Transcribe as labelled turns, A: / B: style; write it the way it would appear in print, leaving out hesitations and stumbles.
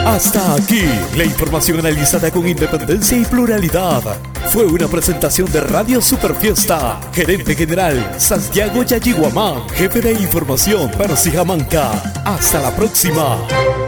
A: Hasta aquí, la información analizada con independencia y pluralidad. Fue una presentación de Radio Superfiesta. Gerente General, Santiago Yayiguamán. Jefe de Información, Percy Jamanca. Hasta la próxima.